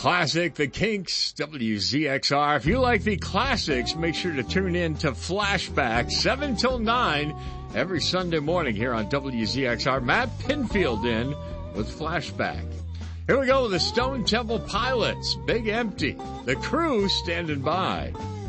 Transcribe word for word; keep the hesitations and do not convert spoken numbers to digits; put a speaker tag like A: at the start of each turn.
A: Classic, The Kinks, W Z X R. If you like the classics, make sure to tune in to Flashback, seven till nine, every Sunday morning here on W Z X R. Matt Pinfield in with Flashback. Here we go with the Stone Temple Pilots, Big Empty. The Crew standing by.